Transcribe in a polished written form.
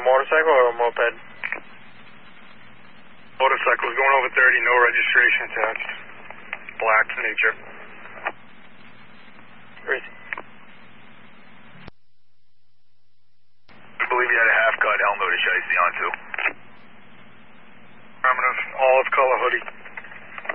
motorcycle or a moped? Motorcycle's going over 30, no registration attached. Black nature. Where is he? I believe he had a half cut helmet with a shiesty on too. Affirmative, olive color hoodie.